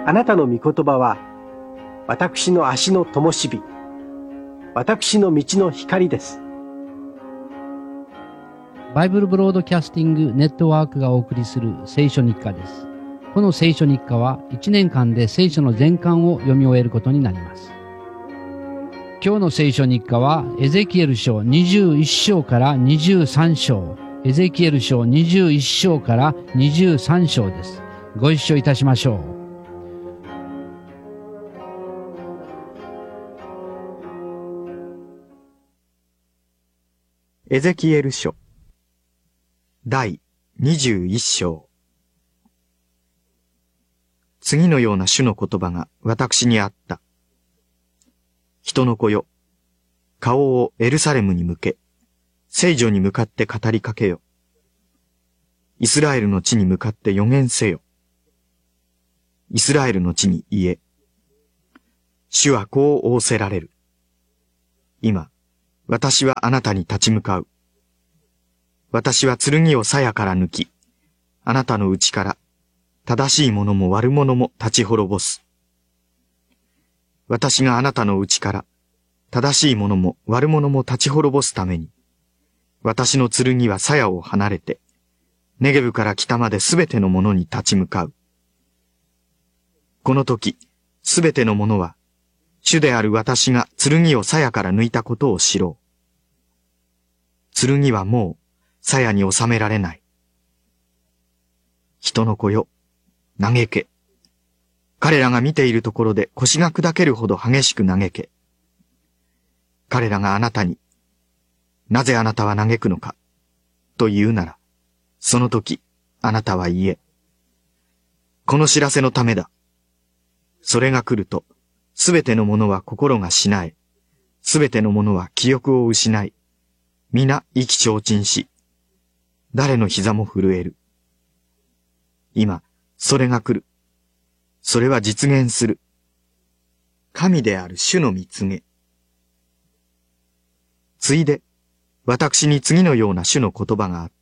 あなたの御言葉は、私の足の灯火、私の道の光です。 バイブルブロードキャスティングネットワークがお送りする聖書日課です。この聖書日課は1年間で聖書の全巻を読み終えることになります。今日の聖書日課はエゼキエル書21章から23章、エゼキエル書21章から23章です。ご一緒いたしましょう。 エゼキエル書第21章。次のような主の言葉が私にあった。人の子よ、顔をエルサレムに向け、聖女に向かって語りかけよ。イスラエルの地に向かって預言せよ。イスラエルの地に言え。主はこう仰せられる。今、私はあなたに立ち向かう。私は剣を鞘から抜き、あなたの内から正しいものも悪者も立ち滅ぼす。私があなたの内から正しいものも悪者も立ち滅ぼすために、私の剣は鞘を離れて、ネゲブから北まですべてのものに立ち向かう。この時、すべてのものは、主である私が剣を鞘から抜いたことを知ろう。剣はもう鞘に収められない。人の子よ、嘆け。彼らが見ているところで腰が砕けるほど激しく嘆け。彼らがあなたに、なぜあなたは嘆くのか、と言うなら、その時、あなたは言え。この知らせのためだ。それが来ると、すべてのものは心がしなえ、すべてのものは記憶を失い、皆意気消沈し、誰の膝も震える。今、それが来る。それは実現する。神である主の御告げ。ついで、私に次のような主の言葉があった。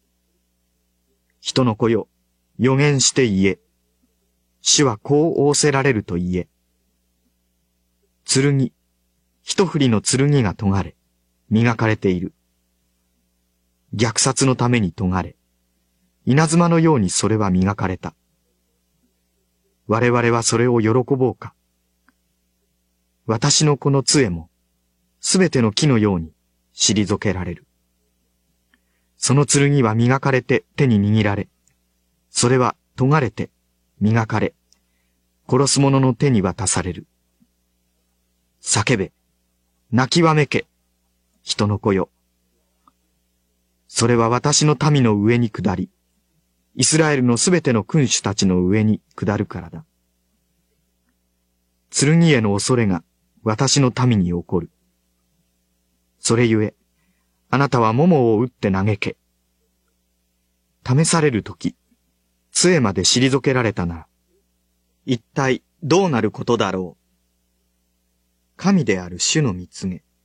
人の子よ、預言して言え。主はこう仰せられると言え。剣、一振りの剣が尖れ、磨かれている。虐殺のために尖れ、稲妻のようにそれは磨かれた。我々はそれを喜ぼうか。私のこの杖も、すべての木のように退けられる。その剣は磨かれて手に握られ、それは尖れて、磨かれ、殺す者の手に渡される。叫べ、泣きわめけ、人の子よ。それは私の民の上に下り、イスラエルのすべての君主たちの上に下るからだ。剣への恐れが私の民に起こる。それゆえ、あなたは桃を打って嘆け。試されるとき、杖まで退けられたなら、一体どうなることだろう。神である主の御告げ。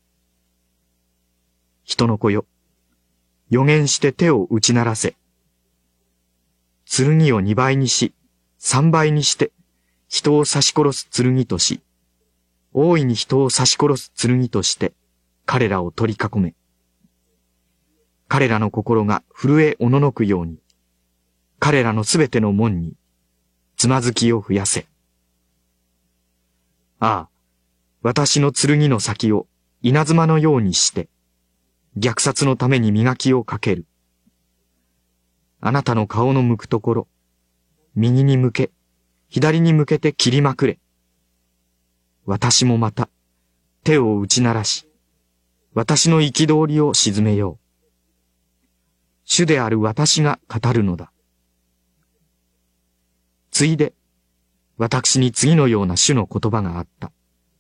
人の子よ、預言して手を打ち鳴らせ。剣を2倍にし、3倍にして、人を刺し殺す剣とし、大いに人を刺し殺す剣として、彼らを取り囲め。彼らの心が震えおののくように、彼らのすべての門に、つまずきを増やせ。ああ、私の剣の先を稲妻のようにして、虐殺のために磨きをかける。あなたの顔の向くところ、右に向け、左に向けて切りまくれ。私もまた、手を打ち鳴らし、私の憤りを鎮めよう。主である私が語るのだ。ついで、私に次のような主の言葉があった。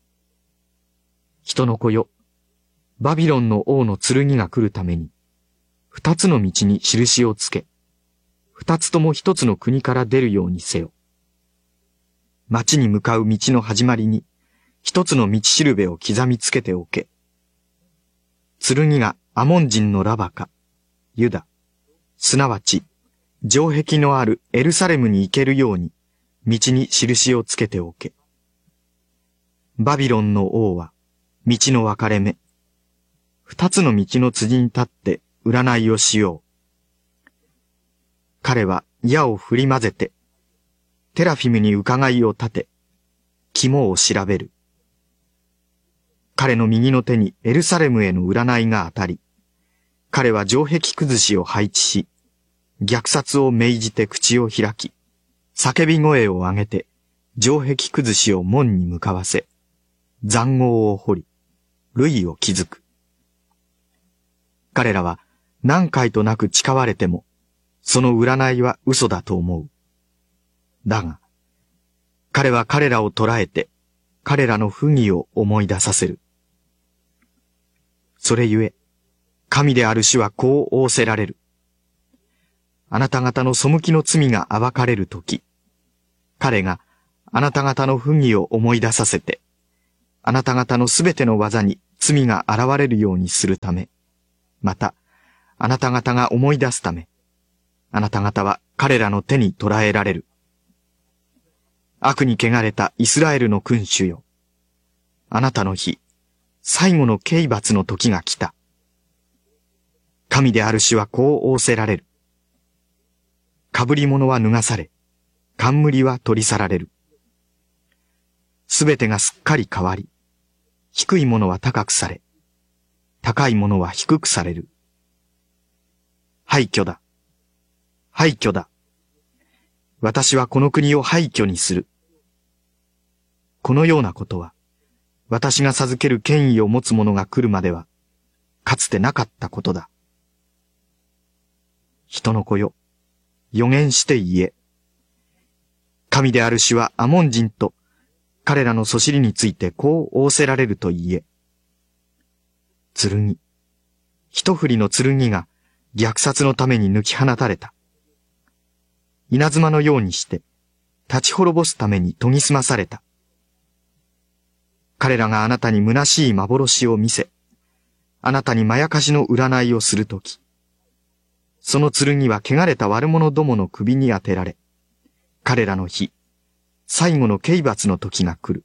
人の子よ、バビロンの王の剣が来るために、二つの道に印をつけ、二つとも一つの国から出るようにせよ。町に向かう道の始まりに、一つの道しるべを刻みつけておけ。剣がアモン人のラバか、ユダ、すなわち、城壁のあるエルサレムに行けるように、 道に印をつけておけ。バビロンの王は、道の分かれ目。二つの道の辻に立って占いをしよう。彼は矢を振り混ぜて、テラフィムに伺いを立て、肝を調べる。彼の右の手にエルサレムへの占いが当たり、彼は城壁崩しを配置し、虐殺を命じて口を開き、叫び声を上げて、城壁崩しを門に向かわせ、塹壕を掘り、塁を築く。彼らは何回となく誓われても、その占いは嘘だと思う。だが、彼は彼らを捕らえて、彼らの不義を思い出させる。それゆえ、神である主はこう仰せられる。あなた方の背きの罪が暴かれるとき、彼があなた方の不義を思い出させて、あなた方のすべての技に罪が現れるようにするため、また、あなた方が思い出すため、あなた方は彼らの手に捕らえられる。悪に汚れたイスラエルの君主よ。あなたの日、最後の刑罰の時が来た。神である主はこう仰せられる。被り物は脱がされ、冠は取り去られる。すべてがすっかり変わり、低いものは高くされ、高いものは低くされる。廃墟だ。廃墟だ。私はこの国を廃墟にする。このようなことは、私が授ける権威を持つ者が来るまでは、かつてなかったことだ。人の子よ、予言して言え。神である主はアモン人と彼らのそしりについてこう仰せられると言え。剣、一振りの剣が虐殺のために抜き放たれた。稲妻のようにして立ち滅ぼすために研ぎ澄まされた。彼らがあなたに虚しい幻を見せ、あなたにまやかしの占いをするとき、その剣は汚れた悪者どもの首に当てられ、彼らの日、最後の刑罰の時が来る。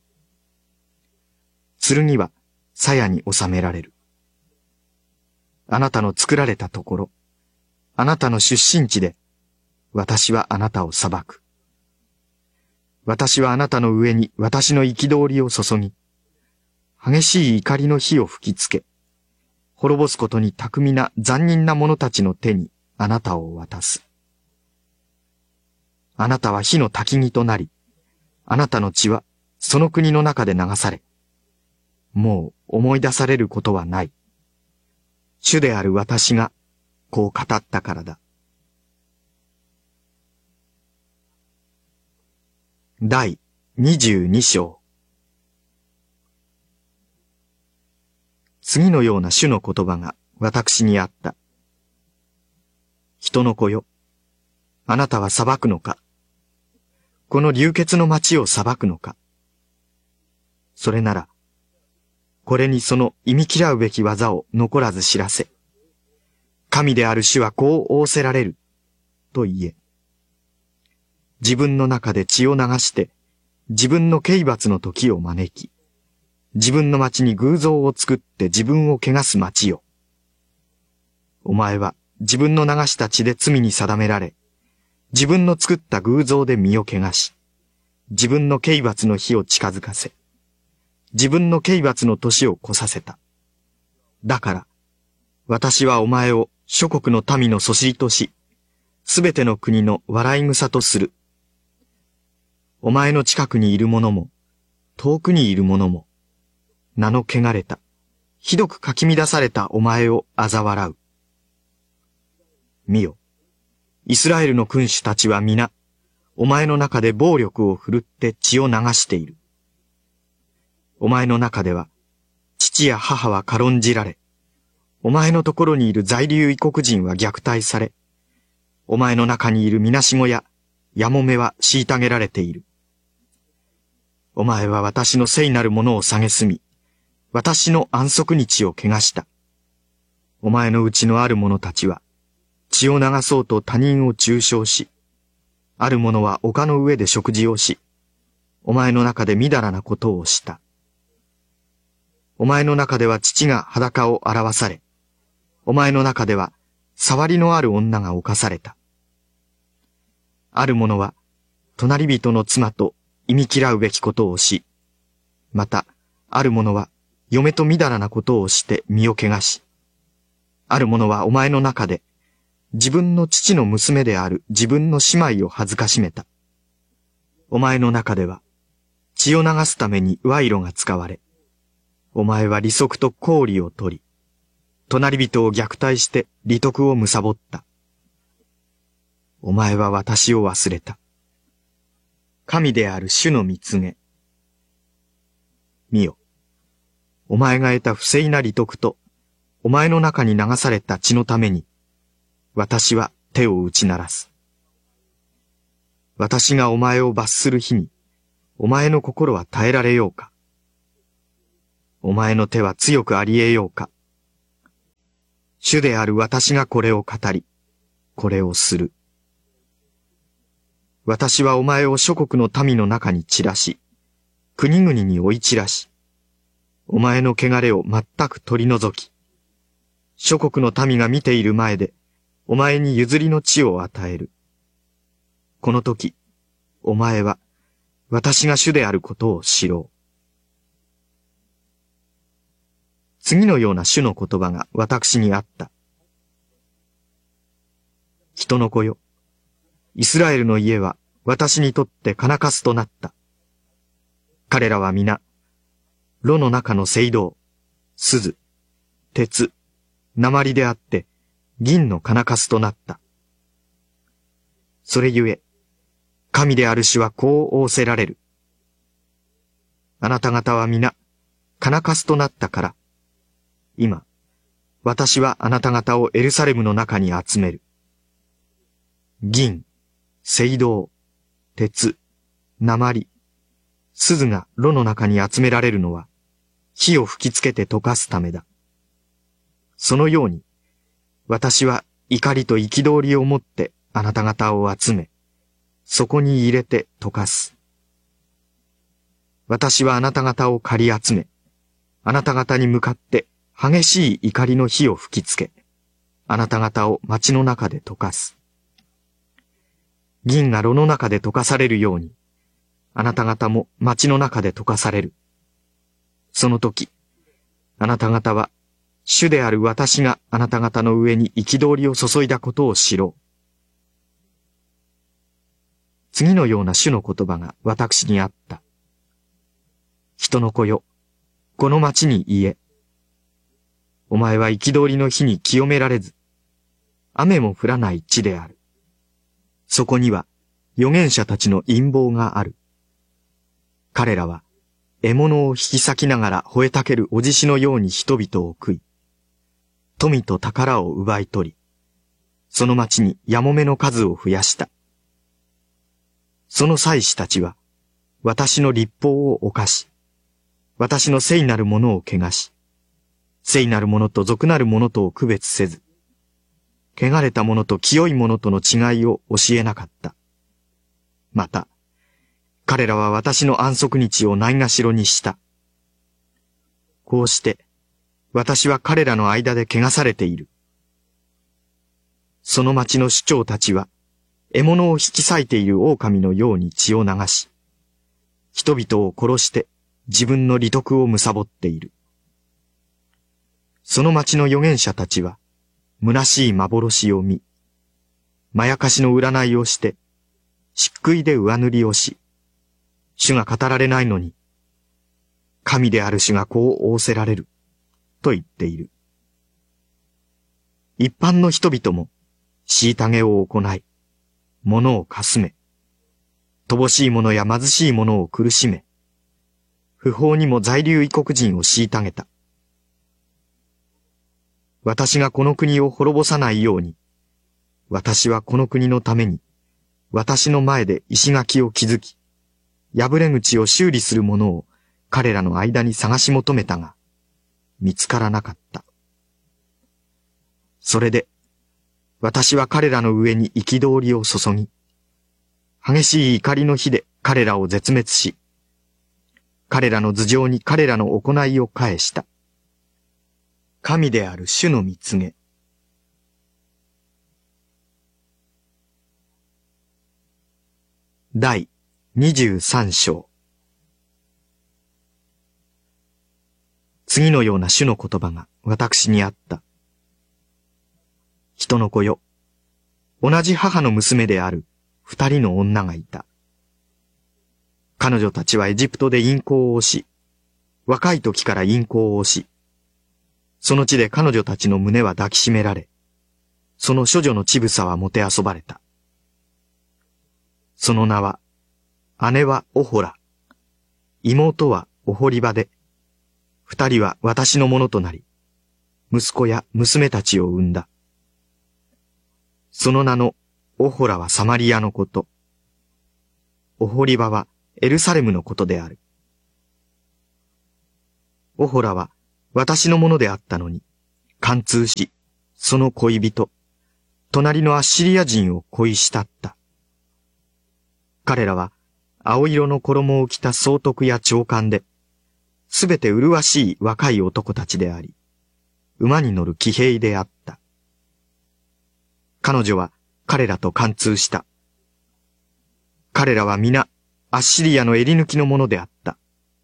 剣は鞘に収められる。あなたの作られたところ、あなたの出身地で、私はあなたを裁く。私はあなたの上に私の憤りを注ぎ、激しい怒りの火を吹きつけ、滅ぼすことに巧みな残忍な者たちの手にあなたを渡す。あなたは火の焚き木となり、あなたの血はその国の中で流され、もう思い出されることはない。主である私がこう語ったからだ。第22章。次のような主の言葉が私にあった。人の子よ、あなたは裁くのか？この流血の町を裁くのか？それなら、これにその忌み嫌うべき技を残らず知らせ。神である主はこう仰せられる、と言え。自分の中で血を流して、自分の刑罰の時を招き、自分の町に偶像を作って自分を汚す町よ。お前は自分の流した血で罪に定められ、自分の作った偶像で身を汚し、自分の刑罰の日を近づかせ、自分の刑罰の年を越させた。だから、私はお前を諸国の民のそしりとし、すべての国の笑い草とする。お前の近くにいる者も、遠くにいる者も、名の汚れた、ひどくかき乱されたお前を嘲笑う。見よ、イスラエルの君主たちは皆、お前の中で暴力を振るって血を流している。お前の中では、父や母は軽んじられ、お前のところにいる在留異国人は虐待され、お前の中にいるみなしごや、やもめは虐げられている。お前は私の聖なるものを蔑み、私の安息日を汚した。お前のうちのある者たちは、血を流そうと他人を中傷し、 ある者は丘の上で食事をし、お前の中でみだらなことをした。お前の中では父が裸を表され、お前の中では触りのある女が侵された。ある者は隣人の妻と忌み嫌うべきことをし、またある者は嫁とみだらなことをして身を汚し、ある者はお前の中で自分の父の娘である自分の姉妹を恥ずかしめた。お前の中では血を流すために賄賂が使われ、お前は利息と公利を取り、隣人を虐待して利得を貪った。お前は私を忘れた。神である主の御告げ。見よ。お前が得た不正な利得と、お前の中に流された血のために、私は手を打ち鳴らす。私がお前を罰する日に、お前の心は耐えられようか。お前の手は強くあり得ようか。主である私がこれを語り、これをする。私はお前を諸国の民の中に散らし、国々に追い散らし、お前の汚れを全く取り除き、諸国の民が見ている前で、お前に譲りの地を与える。この時、お前は、私が主であることを知ろう。次のような主の言葉が私にあった。人の子よ、イスラエルの家は私にとって金かすとなった。彼らは皆、炉の中の青銅、錫、鉄、鉛であって、銀の金かすとなった。それゆえ、神である主はこう仰せられる。あなた方は皆、金かすとなったから、今、私はあなた方をエルサレムの中に集める。銀、青銅、鉄、鉛、錫が炉の中に集められるのは、火を吹きつけて溶かすためだ。そのように、私は怒りと憤りをもってあなた方を集め、そこに入れて溶かす。私はあなた方を借り集め、あなた方に向かって激しい怒りの火を吹きつけ、あなた方を町の中で溶かす。銀が炉の中で溶かされるように、あなた方も町の中で溶かされる。その時、あなた方は、主である私があなた方の上に憤りを注いだことを知ろう。次のような主の言葉が私にあった。人の子よ、この町に言え。お前は憤りの日に清められず、雨も降らない地である。そこには預言者たちの陰謀がある。彼らは獲物を引き裂きながら吠えたけるお獅子のように人々を食い、富と宝を奪い取り、その町にやもめの数を増やした。その祭司たちは、私の律法を犯し、私の聖なるものを汚し、聖なるものと俗なるものとを区別せず、汚れたものと清いものとの違いを教えなかった。また、彼らは私の安息日をないがしろにした。こうして、私は彼らの間で汚されている。その町の首長たちは、獲物を引き裂いている狼のように血を流し、人々を殺して自分の利得を貪っている。その町の預言者たちは、虚しい幻を見、まやかしの占いをして、漆喰で上塗りをし、主が語られないのに、神である主がこう仰せられる、と言っている。一般の人々も、虐げを行い、物をかすめ、乏しい者や貧しい者を苦しめ、不法にも在留異国人を虐げた。私がこの国を滅ぼさないように、私はこの国のために、私の前で石垣を築き、破れ口を修理する者を彼らの間に探し求めたが、見つからなかった。それで、私は彼らの上に憤りを注ぎ、 激しい怒りの火で彼らを絶滅し、彼らの頭上に彼らの行いを返した。神である主の御告げ。第23章。次のような主の言葉が私にあった。人の子よ、同じ母の娘である二人の女がいた。彼女たちはエジプトで淫行をし、若い時から淫行をし、その地で彼女たちの胸は抱きしめられ、その処女の乳房はもてあそばれた。その名は、姉はオホラ、妹はオホリバで、二人は私のものとなり、息子や娘たちを産んだ。その名のオホラはサマリアのこと、オホリバはエルサレムのことである。オホラは私のものであったのに、貫通し、その恋人、隣のアッシリア人を恋したった。彼らは青色の衣を着た総督や長官で、すべて麗しい若い男たちであり、馬に乗る騎兵であった。彼女は彼らと貫通した。彼らは皆、アッシリアの襟抜きのものであった。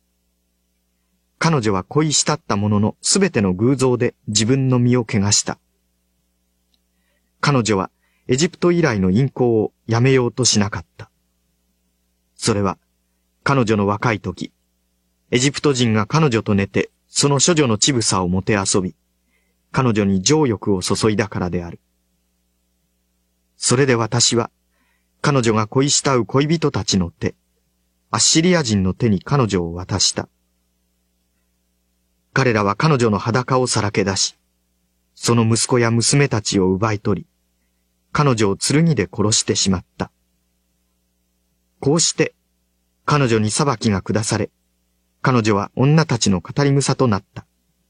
彼女は恋したったもののすべての偶像で自分の身を汚した。彼女はエジプト以来の淫行をやめようとしなかった。それは彼女の若い時、エジプト人が彼女と寝てその処女の乳房をもてあそび、彼女に情欲を注いだからである。それで私は彼女が恋したう恋人たちの手、アッシリア人の手に彼女を渡した。彼らは彼女の裸をさらけ出し、その息子や娘たちを奪い取り、彼女を剣で殺してしまった。こうして、彼女に裁きが下され、彼女は女たちの語り草となった。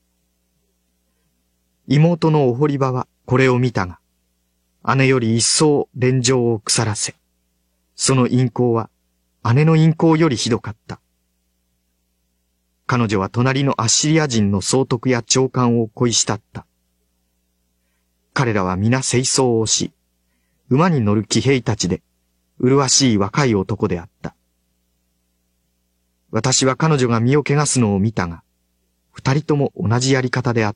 妹のオホリバはこれを見たが、姉より一層恋情を腐らせ、その淫行は姉の淫行よりひどかった。彼女は隣のアッシリア人の総督や長官を恋したった。彼らは皆清掃をし、馬に乗る騎兵たちで、麗しい若い男であった。私は彼女が身を汚すのを見たが、二人とも同じやり方であった。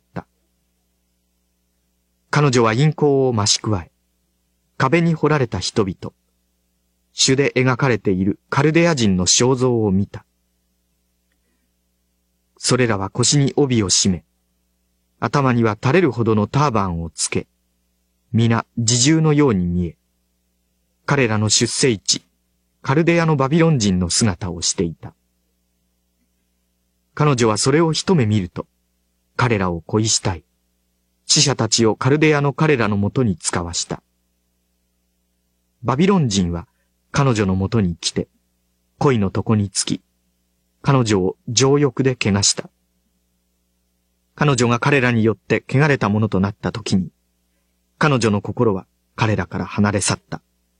彼女は淫行を増し加え、壁に彫られた人々、朱で描かれているカルデア人の肖像を見た。それらは腰に帯を締め、頭には垂れるほどのターバンをつけ、皆侍従のように見え、彼らの出生地、カルデアのバビロン人の姿をしていた。彼女はそれを一目見ると、彼らを恋したい。死者たちをカルデアの彼らのもとに使わした。バビロン人は彼女のもとに来て、恋の床につき、彼女を情欲で汚した。彼女が彼らによって汚れたものとなった時に、彼女の心は彼らから離れ去った。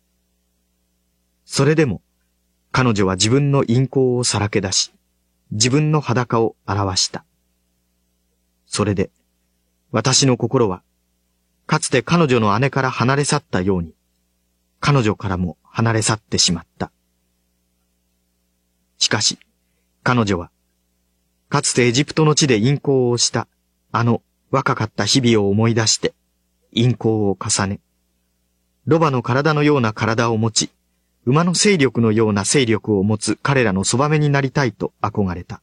それでも、彼女は自分の淫行をさらけ出し、自分の裸を表した。それで、私の心は、かつて彼女の姉から離れ去ったように、彼女からも離れ去ってしまった。しかし、彼女は、かつてエジプトの地で淫行をしたあの若かった日々を思い出して、淫行を重ね、ロバの体のような体を持ち、馬の勢力のような勢力を持つ彼らのそばめになりたいと憧れた。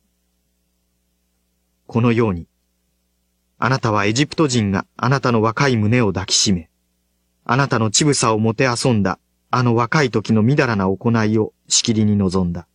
このように、あなたはエジプト人があなたの若い胸を抱きしめ、あなたの乳房をもてあそんだあの若い時のみだらな行いをしきりに望んだ。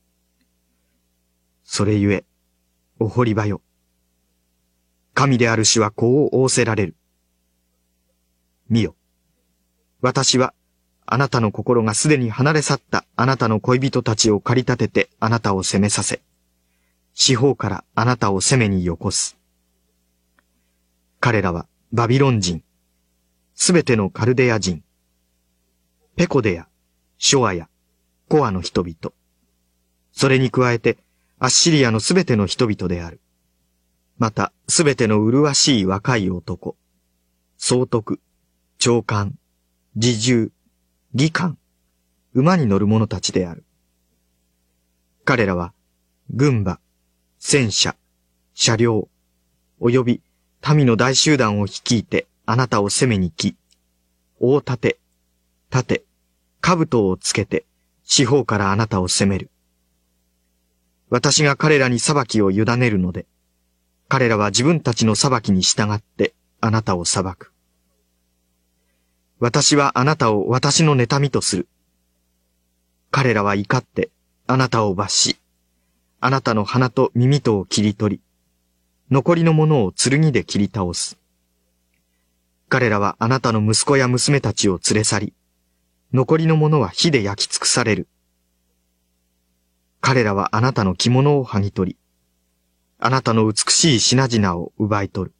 それゆえ、オホリバよ。神である主はこう仰せられる。見よ。私は、あなたの心がすでに離れ去ったあなたの恋人たちを駆り立ててあなたを責めさせ、四方からあなたを責めによこす。彼らはバビロン人、すべてのカルデア人、ペコデやショアやコアの人々、それに加えてアッシリアのすべての人々である。またすべての麗しい若い男、総督、長官、侍従、議官、馬に乗る者たちである。彼らは軍馬、戦車、車両、および民の大集団を率いてあなたを攻めに来、大盾、盾、兜をつけて四方からあなたを攻める。私が彼らに裁きを委ねるので、彼らは自分たちの裁きに従ってあなたを裁く。私はあなたを私の妬みとする。彼らは怒ってあなたを罰し、あなたの鼻と耳とを切り取り、残りのものを剣で切り倒す。彼らはあなたの息子や娘たちを連れ去り、残りのものは火で焼き尽くされる。彼らはあなたの着物を剥ぎ取り、あなたの美しい品々を奪い取る。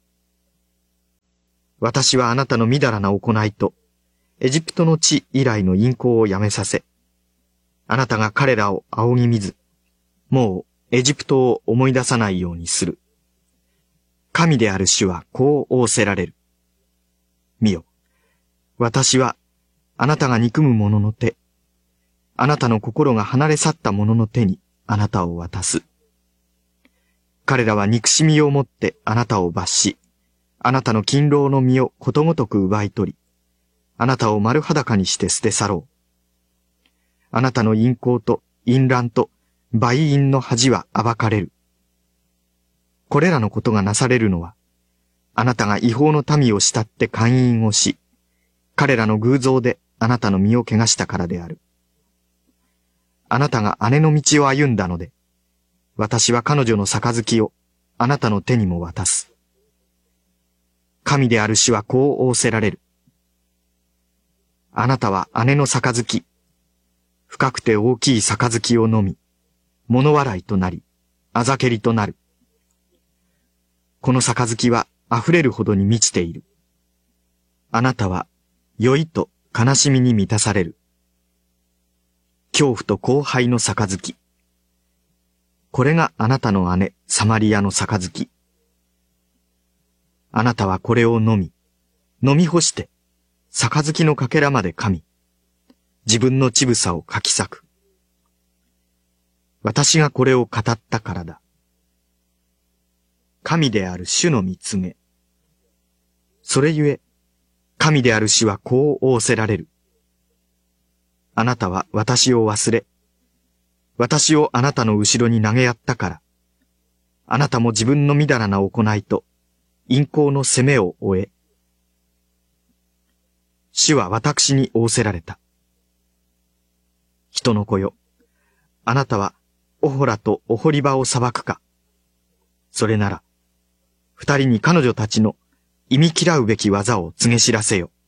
私はあなたのみだらな行いと、エジプトの地以来の淫行をやめさせ、あなたが彼らを仰ぎ見ず、もうエジプトを思い出さないようにする。神である主はこう仰せられる。見よ、私はあなたが憎む者の手、あなたの心が離れ去った者の手にあなたを渡す。彼らは憎しみをもってあなたを罰し、あなたの勤労の身をことごとく奪い取り、あなたを丸裸にして捨て去ろう。あなたの淫行と淫乱と売淫の恥は暴かれる。これらのことがなされるのは、あなたが違法の民を慕って姦淫をし、彼らの偶像であなたの身を汚したからである。あなたが姉の道を歩んだので、私は彼女の杯をあなたの手にも渡す。神である主はこう仰せられる。あなたは姉の杯、深くて大きい杯を飲み、物笑いとなり、あざけりとなる。この杯は溢れるほどに満ちている。あなたは酔いと悲しみに満たされる。恐怖と荒廃の杯。これがあなたの姉、サマリアの杯。あなたはこれを飲み干して、杯のかけらまで噛み、自分の乳房をかき裂く。私がこれを語ったからだ。神である主の見告げ。それゆえ、神である主はこう仰せられる。あなたは私を忘れ、私をあなたの後ろに投げやったから、あなたも自分のみだらな行いと、淫行の責めを終え、主は私に仰せられた。人の子よ、あなたはオホラとオホリバを裁くか。それなら、二人に彼女たちの忌み嫌うべき技を告げ知らせよ。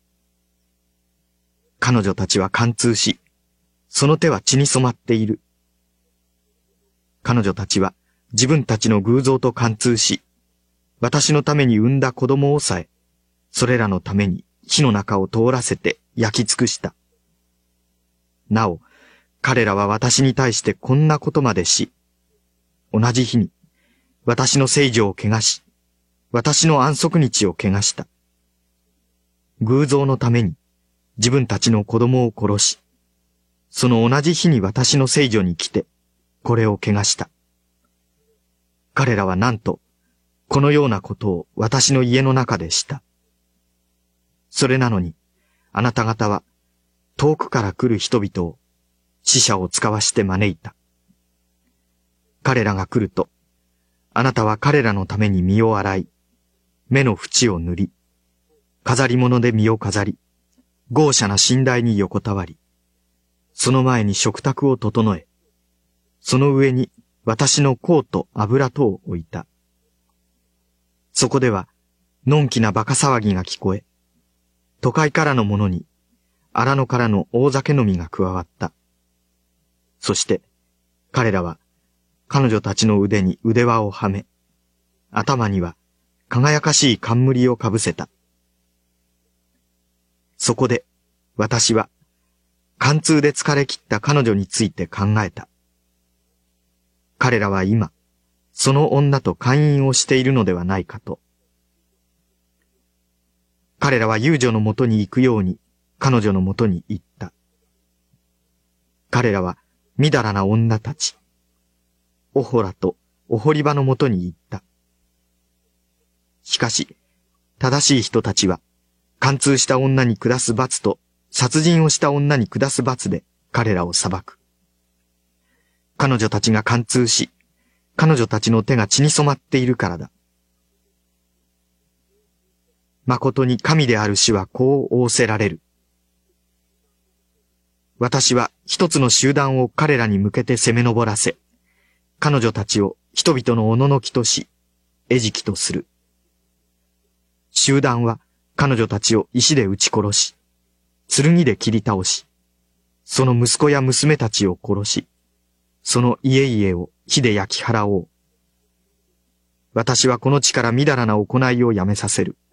彼女たちは貫通し、その手は血に染まっている。彼女たちは自分たちの偶像と貫通し、私のために産んだ子供をさえ、それらのために火の中を通らせて焼き尽くした。なお、彼らは私に対してこんなことまでし、同じ日に私の聖所を汚し、私の安息日を汚した。偶像のために自分たちの子供を殺し、その同じ日に私の聖所に来て、これを汚した。彼らはなんと、このようなことを私の家の中でした。それなのに、あなた方は、遠くから来る人々を、死者を使わして招いた。彼らが来ると、あなたは彼らのために身を洗い、目の縁を塗り、飾り物で身を飾り、豪奢な寝台に横たわり、その前に食卓を整え、その上に私の香と油とを置いた。そこでは、のんきな馬鹿騒ぎが聞こえ、都会からの者に、荒野からの大酒飲みが加わった。そして、彼らは、彼女たちの腕に腕輪をはめ、頭には輝かしい冠をかぶせた。そこで、私は、 貫通で疲れ切った彼女について考えた。彼らは今、その女と姦淫をしているのではないかと。彼らは遊女のもとに行くように彼女のもとに行った。彼らはみだらな女たち、オホラとオホリバのもとに行った。しかし、正しい人たちは、貫通した女に下す罰と、殺人をした女に下す罰で彼らを裁く。彼女たちが貫通し、彼女たちの手が血に染まっているからだ。誠に神である主はこう仰せられる。私は一つの集団を彼らに向けて攻め上らせ、彼女たちを人々のおののきとし、餌食とする。集団は彼女たちを石で撃ち殺し、剣で切り倒し、その息子や娘たちを殺し、その家々を火で焼き払おう。私はこの地からみだらな行いをやめさせる。